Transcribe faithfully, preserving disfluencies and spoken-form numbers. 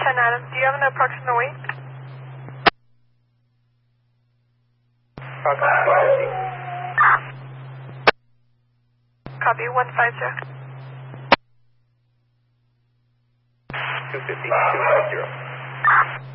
ten Adams, do you have an approximate weight? Approximately two fifty. Copy, one five zero. two fifty, two five zero.